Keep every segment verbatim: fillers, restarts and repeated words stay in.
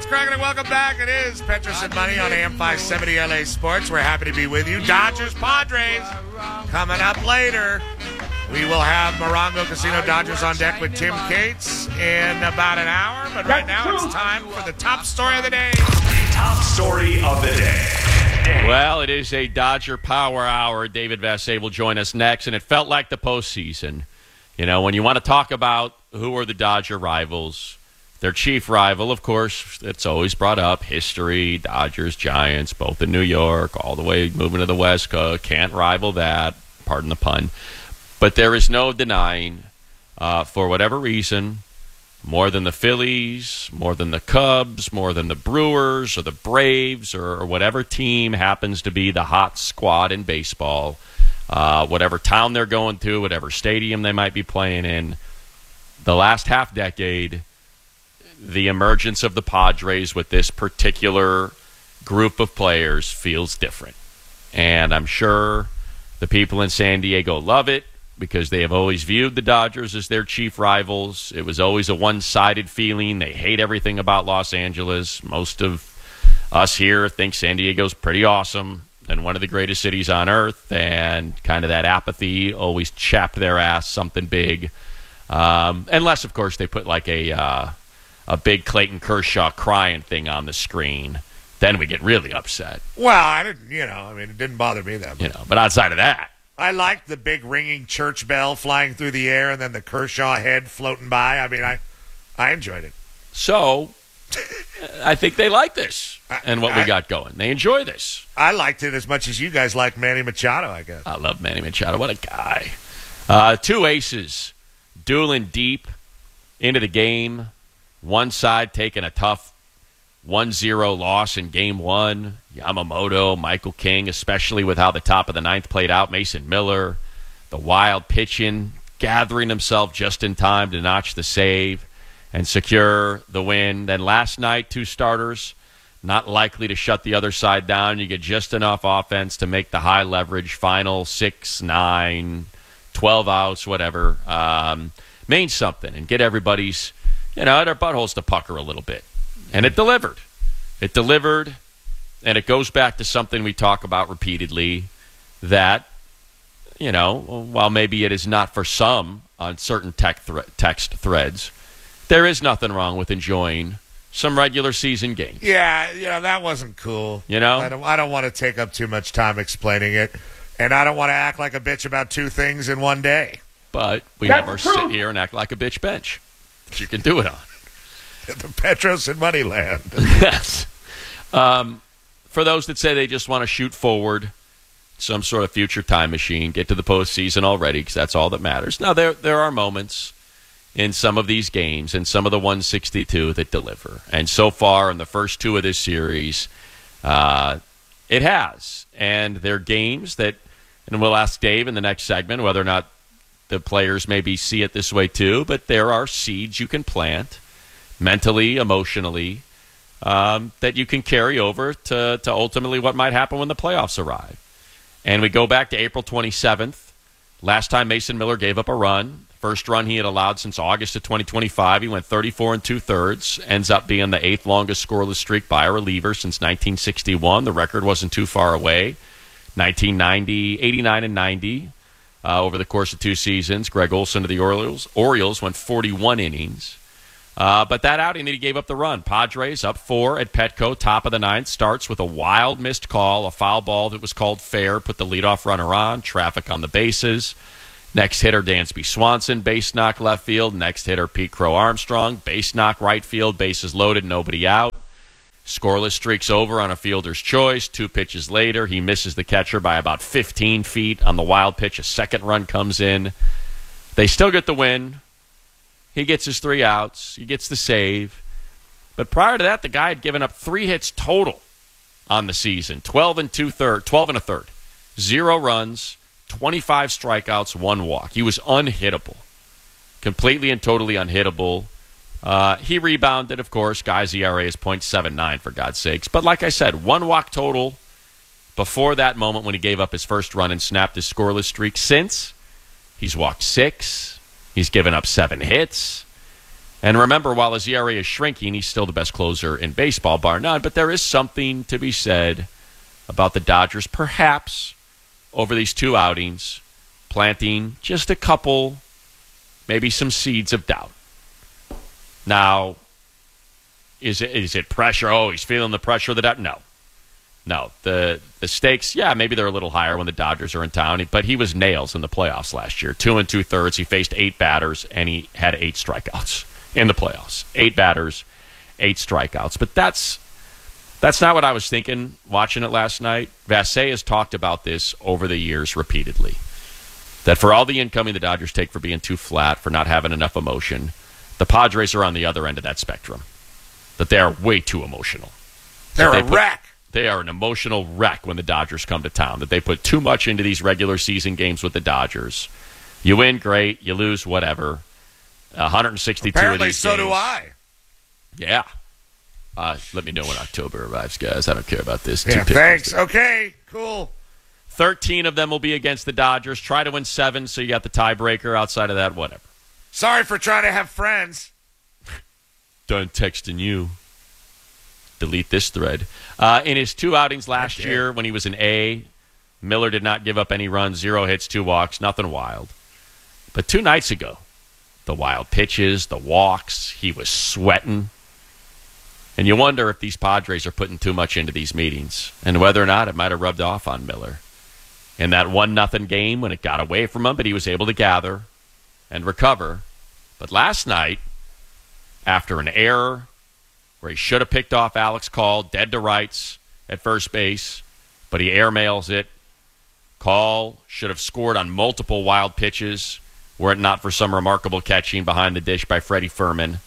cracking and welcome back. It is Petros and Money on A M five seventy L A Sports. We're happy to be with you. Dodgers, Padres coming up later. We will have Morongo Casino Dodgers on deck with Tim Cates in about an hour. But right now it's time for the top story of the day. Top story of the day. Well, it is a Dodger Power Hour. David Vassay will join us next, and it felt like the postseason. You know, when you want to talk about who are the Dodger rivals, their chief rival, of course, it's always brought up, history, Dodgers, Giants, both in New York, all the way moving to the West Coast. Can't rival that, pardon the pun. But there is no denying, uh, for whatever reason, more than the Phillies, more than the Cubs, more than the Brewers or the Braves or whatever team happens to be the hot squad in baseball, uh, whatever town they're going to, whatever stadium they might be playing in, the last half decade, the emergence of the Padres with this particular group of players feels different. And I'm sure the people in San Diego love it, because they have always viewed the Dodgers as their chief rivals. It was always a one-sided feeling. They hate everything about Los Angeles. Most of us here think San Diego's pretty awesome and one of the greatest cities on earth, and kind of that apathy always chapped their ass something big. Um, unless, of course, they put like a, uh, a big Clayton Kershaw crying thing on the screen. Then we get really upset. Well, I didn't, you know, I mean, it didn't bother me that much. You know, but outside of that, I liked the big ringing church bell flying through the air and then the Kershaw head floating by. I mean, I I enjoyed it. So, I think they like this and what I, we got going. They enjoy this. I liked it as much as you guys liked Manny Machado, I guess. I love Manny Machado. What a guy. Uh, two aces dueling deep into the game. One side taking a tough one zero loss in game one. Yamamoto, Michael King, especially with how the top of the ninth played out. Mason Miller, the Wild pitching, gathering himself just in time to notch the save and secure the win. Then last night, two starters, not likely to shut the other side down. You get just enough offense to make the high leverage final six, nine, twelve outs, whatever. Um, means something and get everybody's, you know, their buttholes to pucker a little bit. And it delivered. It delivered, and it goes back to something we talk about repeatedly, that, you know, while maybe it is not for some on certain tech thre- text threads, there is nothing wrong with enjoying some regular season games. Yeah, you know, that wasn't cool. You know? I don't, I don't want to take up too much time explaining it, and I don't want to act like a bitch about two things in one day. But we That's never true. sit here and act like a bitch bench. Which you can do it on. The Petros and Moneyland. Yes. Um, for those that say they just want to shoot forward, some sort of future time machine, get to the postseason already, because that's all that matters. Now, there there are moments in some of these games, and some of the one sixty-two that deliver. And so far in the first two of this series, uh, it has. And they're games that, and we'll ask Dave in the next segment whether or not the players maybe see it this way too, but there are seeds you can plant mentally, emotionally, um, that you can carry over to, to ultimately what might happen when the playoffs arrive. And we go back to April twenty-seventh. Last time Mason Miller gave up a run. First run he had allowed since August of twenty twenty-five. He went thirty-four and two-thirds. Ends up being the eighth longest scoreless streak by a reliever since nineteen sixty-one. The record wasn't too far away. nineteen ninety, eighty-nine and ninety uh, over the course of two seasons. Greg Olson of the Orioles, Orioles went forty-one innings. Uh, but that outing that he gave up the run, Padres up four at Petco, top of the ninth, starts with a wild missed call, a foul ball that was called fair, put the leadoff runner on, traffic on the bases. Next hitter, Dansby Swanson, base knock left field. Next hitter, Pete Crow Armstrong, base knock right field, bases loaded, nobody out. Scoreless streaks over on a fielder's choice. Two pitches later, he misses the catcher by about fifteen feet on the wild pitch. A second run comes in. They still get the win. He gets his three outs. He gets the save. But prior to that, the guy had given up three hits total on the season. twelve and two-thirds, twelve and a third. Zero runs, twenty-five strikeouts, one walk. He was unhittable. Completely and totally unhittable. Uh, he rebounded, of course. Guy's E R A is point seven nine, for God's sakes. But like I said, one walk total before that moment when he gave up his first run and snapped his scoreless streak. Since, he's walked six. He's given up seven hits. And remember, while his E R A is shrinking, he's still the best closer in baseball, bar none. But there is something to be said about the Dodgers, perhaps, over these two outings, planting just a couple, maybe some seeds of doubt. Now, is it is it pressure? Oh, he's feeling the pressure of the doubt? No. No. The the stakes, yeah, maybe they're a little higher when the Dodgers are in town, but he was nails in the playoffs last year. Two and two-thirds. He faced eight batters, and he had eight strikeouts in the playoffs. Eight batters, eight strikeouts. But that's that's not what I was thinking watching it last night. Vassegh has talked about this over the years repeatedly, that for all the incoming the Dodgers take for being too flat, for not having enough emotion, the Padres are on the other end of that spectrum, that they are way too emotional. They're they a put, wreck. They are an emotional wreck when the Dodgers come to town, that they put too much into these regular season games with the Dodgers. You win, great. You lose, whatever. one hundred sixty-two Apparently of these so games. do I. Yeah. Uh, let me know when October arrives, guys. I don't care about this. Yeah, Two thanks. pictures. Okay, cool. thirteen of them will be against the Dodgers. Try to win seven, so you got the tiebreaker. Outside of that, whatever. Sorry for trying to have friends. Done texting you. Delete this thread. Uh, in his two outings last Okay. year when he was an A, Miller did not give up any runs, zero hits, two walks, nothing wild. But two nights ago, the wild pitches, the walks, he was sweating. And you wonder if these Padres are putting too much into these meetings and whether or not it might have rubbed off on Miller. In that one nothing game when it got away from him, but he was able to gather and recover. But last night, after an error where he should have picked off Alex Call, dead to rights at first base, but he airmails it. Call should have scored on multiple wild pitches were it not for some remarkable catching behind the dish by Freddie Furman.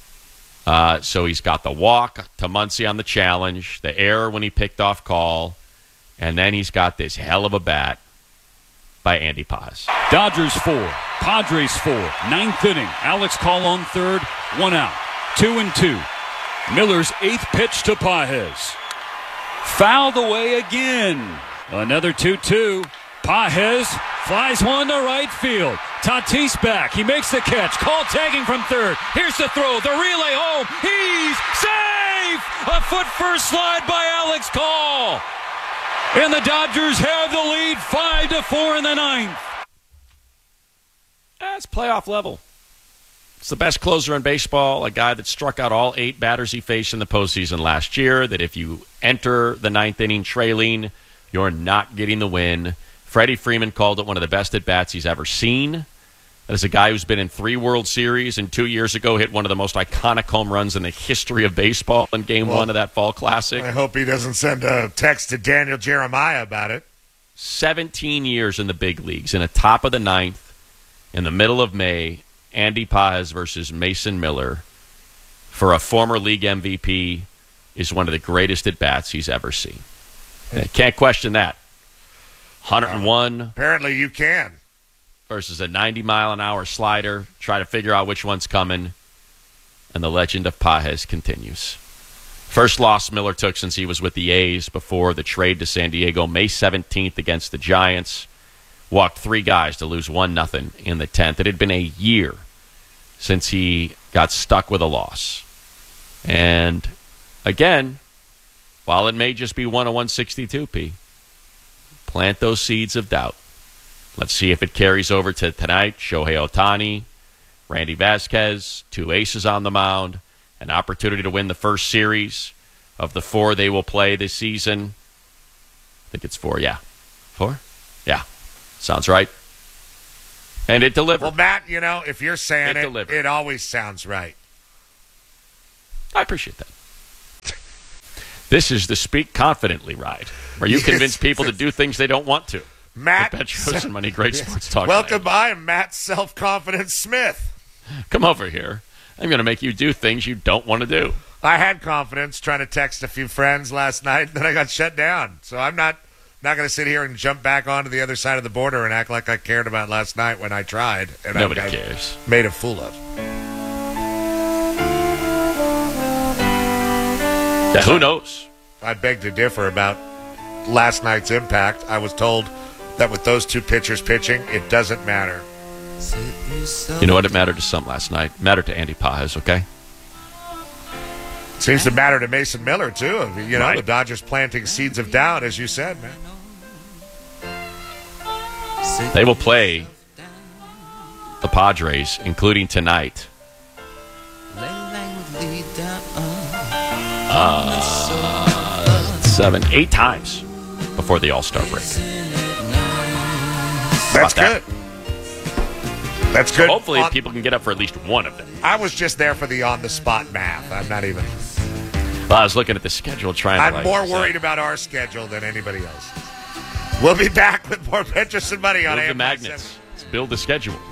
Uh, so he's got the walk to Muncy on the challenge, the error when he picked off Call, and then he's got this hell of a bat by Andy Paz. Dodgers four, Padres four, ninth inning. Alex Call on third, one out, two and two. Miller's eighth pitch to Pages. Fouled away again. Another two two. Pages flies one to right field. Tatis back. He makes the catch. Call tagging from third. Here's the throw. The relay home. He's safe! A foot first slide by Alex Call. And the Dodgers have the lead five to four in the ninth. That's playoff level. It's the best closer in baseball, a guy that struck out all eight batters he faced in the postseason last year, that if you enter the ninth inning trailing, you're not getting the win. Freddie Freeman called it one of the best at-bats he's ever seen. That is a guy who's been in three World Series and two years ago hit one of the most iconic home runs in the history of baseball in Game Well, one of that Fall Classic. I hope he doesn't send a text to Daniel Jeremiah about it. seventeen years in the big leagues, in the top of the ninth, in the middle of May, Andy Paz versus Mason Miller for a former league M V P is one of the greatest at-bats he's ever seen. Can't question that. one oh one Apparently you can. versus a ninety mile an hour slider. Try to figure out which one's coming. And the legend of Pages continues. First loss Miller took since he was with the A's before the trade to San Diego, May seventeenth against the Giants. Walked three guys to lose one nothing in the tenth. It had been a year since he got stuck with a loss. And again, while it may just be one oh one sixty-two, P, plant those seeds of doubt. Let's see if it carries over to tonight. Shohei Ohtani, Randy Vasquez, two aces on the mound, an opportunity to win the first series of the four they will play this season. I think it's four, yeah. Four? Yeah. Sounds right. And it delivered. Well, Matt, you know, if you're saying It it, delivered. it always sounds right. I appreciate that. This is the Speak Confidently ride, where you Yes. convince people to do things they don't want to. Matt, Bet Shows and Money, great sports talk. welcome, I am Matt Self-Confidence Smith. Come over here. I'm going to make you do things you don't want to do. I had confidence trying to text a few friends last night, then I got shut down. So I'm not not going to sit here and jump back onto the other side of the border and act like I cared about last night when I tried. And Nobody I got cares. made a fool of. Yeah, who knows? I beg to differ about last night's impact. I was told that with those two pitchers pitching, it doesn't matter. You know what? It mattered to some last night. It mattered to Andy Pajes, okay? Seems to matter to Mason Miller, too. You know, Right. the Dodgers planting seeds of doubt, as you said, man. They will play the Padres, including tonight. Uh, seven, eight times before the All-Star break. That's that? good. That's good. Hopefully, On- people can get up for at least one of them. I was just there for the on-the-spot math. I'm not even... Well, I was looking at the schedule, trying I'm to. Like, more say, worried about our schedule than anybody else. We'll be back with more Petros and Money on Build A the M magnets. Let's build the schedule.